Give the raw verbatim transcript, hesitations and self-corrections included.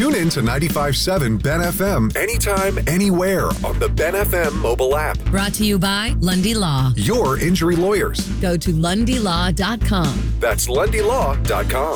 Tune in to ninety-five point seven Ben F M anytime, anywhere on the Ben F M mobile app. Brought to you by Lundy Law. Your injury lawyers. Go to lundy law dot com. That's lundy law dot com.